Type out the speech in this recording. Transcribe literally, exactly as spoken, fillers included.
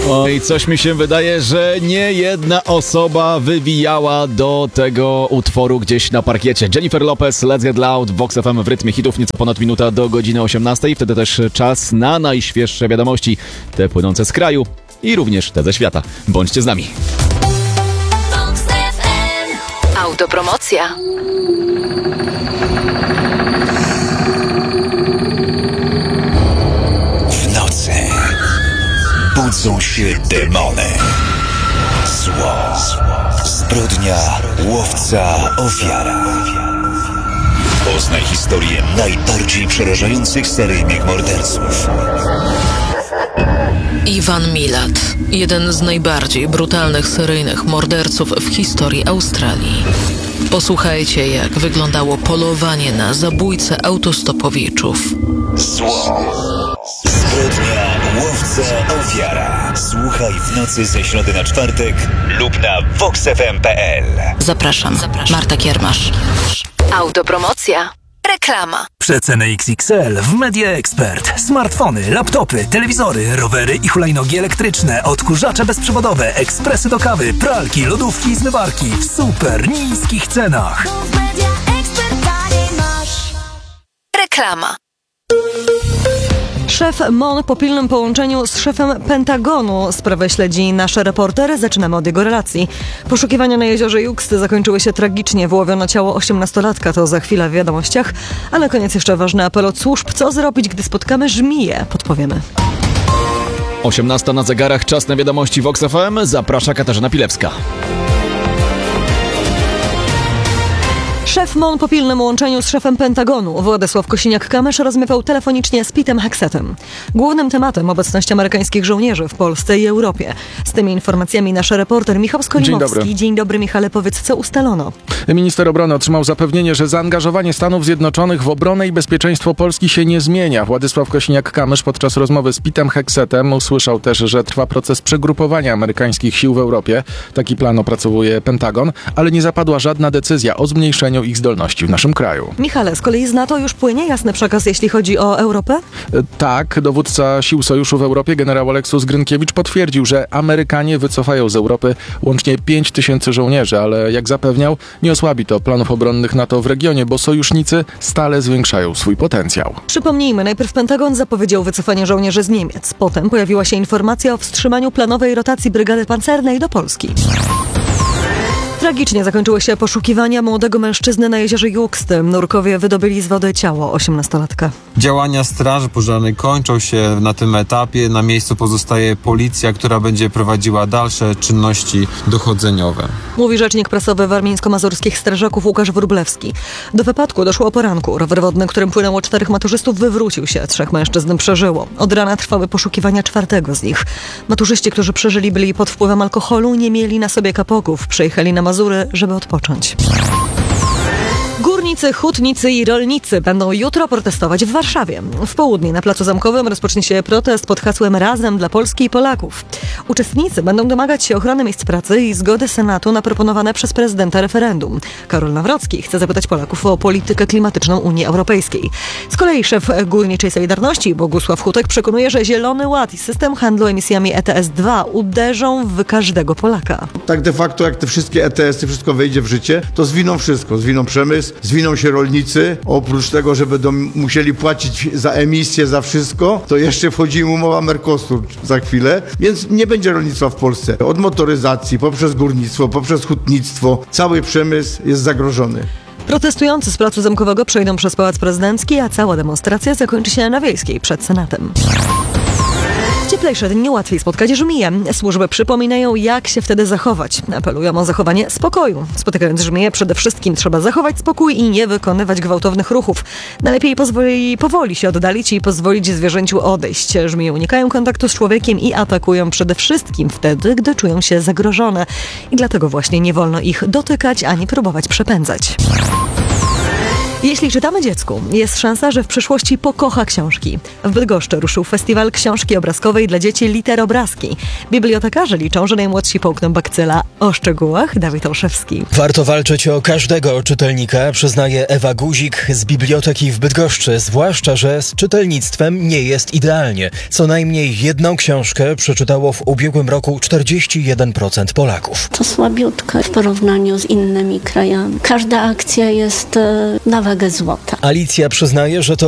Oj, coś mi się wydaje, że nie jedna osoba wywijała do tego utworu gdzieś na parkiecie. Jennifer Lopez, Let's Get Loud, Vox F M w rytmie hitów, nieco ponad minuta do godziny osiemnastej. Wtedy też czas na najświeższe wiadomości, te płynące z kraju i również te ze świata. Bądźcie z nami. Autopromocja. W nocy budzą się demony. Zło, zbrodnia, łowca, ofiara. Poznaj historię najbardziej przerażających seryjnych morderców. Ivan Milat, jeden z najbardziej brutalnych seryjnych morderców w historii Australii. Posłuchajcie, jak wyglądało polowanie na zabójcę autostopowiczów. Zło, zbrodnia, łowca, ofiara. Słuchaj w nocy ze środy na czwartek lub na vox f m kropka p l. Zapraszam, Zapraszam. Marta Kiermasz. Autopromocja. Reklama. Przeceny X X L w Media Expert. Smartfony, laptopy, telewizory, rowery i hulajnogi elektryczne, odkurzacze bezprzewodowe, ekspresy do kawy, pralki, lodówki i zmywarki w super niskich cenach. Reklama. Szef M O N po pilnym połączeniu z szefem Pentagonu sprawę śledzi nasz reporter. Zaczynamy od jego relacji. Poszukiwania na jeziorze Juxt zakończyły się tragicznie. Wyłowiono ciało osiemnastolatka, to za chwilę w wiadomościach. A na koniec jeszcze ważny apel od służb. Co zrobić, gdy spotkamy żmiję? Podpowiemy. osiemnasta na zegarach, czas na wiadomości Vox F M. Zaprasza Katarzyna Pilewska. Szef M O N po pilnym łączeniu z szefem Pentagonu Władysław Kosiniak-Kamysz rozmawiał telefonicznie z Pete'em Hexetem. Głównym tematem obecność amerykańskich żołnierzy w Polsce i Europie. Z tymi informacjami nasz reporter Michał Skolimowski. Dzień dobry. Dzień dobry, Michale, powiedz, co ustalono? Minister obrony otrzymał zapewnienie, że zaangażowanie Stanów Zjednoczonych w obronę i bezpieczeństwo Polski się nie zmienia. Władysław Kosiniak-Kamysz podczas rozmowy z Pete'em Hexetem usłyszał też, że trwa proces przegrupowania amerykańskich sił w Europie. Taki plan opracowuje Pentagon, ale nie zapadła żadna decyzja o zmniejszeniu ich zdolności w naszym kraju. Michale, z kolei z NATO już płynie jasny przekaz, jeśli chodzi o Europę? E, tak, dowódca sił sojuszu w Europie, generał Oleksandr Grynkiewicz, potwierdził, że Amerykanie wycofają z Europy łącznie pięć tysięcy żołnierzy, ale jak zapewniał, nie osłabi to planów obronnych NATO w regionie, bo sojusznicy stale zwiększają swój potencjał. Przypomnijmy, najpierw Pentagon zapowiedział wycofanie żołnierzy z Niemiec. Potem pojawiła się informacja o wstrzymaniu planowej rotacji brygady pancernej do Polski. Tragicznie zakończyły się poszukiwania młodego mężczyzny na jeziorze Juxt. Nurkowie wydobyli z wody ciało osiemnastolatka. Działania straży pożarnej kończą się na tym etapie. Na miejscu pozostaje policja, która będzie prowadziła dalsze czynności dochodzeniowe. Mówi rzecznik prasowy warmińsko-mazurskich strażaków Łukasz Wróblewski. Do wypadku doszło o poranku. Rower wodny, którym płynęło czterech maturzystów, wywrócił się. Trzech mężczyzn przeżyło. Od rana trwały poszukiwania czwartego z nich. Maturzyści, którzy przeżyli, byli pod wpływem alkoholu, nie mieli na sobie kapoków. Przyjechali na Mazury, żeby odpocząć. Górnicy, hutnicy i rolnicy będą jutro protestować w Warszawie. W południe na Placu Zamkowym rozpocznie się protest pod hasłem Razem dla Polski i Polaków. Uczestnicy będą domagać się ochrony miejsc pracy i zgody Senatu na proponowane przez prezydenta referendum. Karol Nawrocki chce zapytać Polaków o politykę klimatyczną Unii Europejskiej. Z kolei szef Górniczej Solidarności Bogusław Hutek przekonuje, że Zielony Ład i system handlu emisjami E T S dwa uderzą w każdego Polaka. Tak de facto jak te wszystkie E T S-y, wszystko wejdzie w życie, to zwiną wszystko. Zwiną przemysł, zwiną się rolnicy. Oprócz tego, że będą musieli płacić za emisję, za wszystko, to jeszcze wchodzi im umowa Mercosur za chwilę, więc nie będzie rolnictwa w Polsce. Od motoryzacji, poprzez górnictwo, poprzez hutnictwo, cały przemysł jest zagrożony. Protestujący z Placu Zamkowego przejdą przez Pałac Prezydencki, a cała demonstracja zakończy się na Wiejskiej przed Senatem. Cieplejsze dni łatwiej spotkać żmiję. Służby przypominają, jak się wtedy zachować. Apelują o zachowanie spokoju. Spotykając żmiję, przede wszystkim trzeba zachować spokój i nie wykonywać gwałtownych ruchów. Najlepiej pozwoli, powoli się oddalić i pozwolić zwierzęciu odejść. Żmije unikają kontaktu z człowiekiem i atakują przede wszystkim wtedy, gdy czują się zagrożone. I dlatego właśnie nie wolno ich dotykać ani próbować przepędzać. Jeśli czytamy dziecku, jest szansa, że w przyszłości pokocha książki. W Bydgoszczy ruszył festiwal książki obrazkowej dla dzieci Literobrazki. Bibliotekarze liczą, że najmłodsi połkną bakcyla. O szczegółach Dawid Olszewski. Warto walczyć o każdego czytelnika, przyznaje Ewa Guzik z Biblioteki w Bydgoszczy, zwłaszcza, że z czytelnictwem nie jest idealnie. Co najmniej jedną książkę przeczytało w ubiegłym roku czterdzieści jeden procent Polaków. To słabiutko w porównaniu z innymi krajami. Każda akcja jest e, na wagę złota. Alicja przyznaje, że to